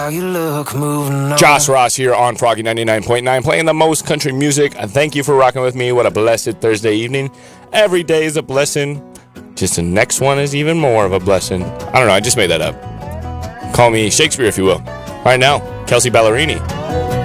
How you look moving on. Josh Ross here on Froggy 99.9, playing the most country music. Thank you for rocking with me. What a blessed Thursday evening. Every day is a blessing. Just the next one is even more of a blessing. I don't know, I just made that up. Call me Shakespeare, if you will. Right now, Kelsey Ballerini.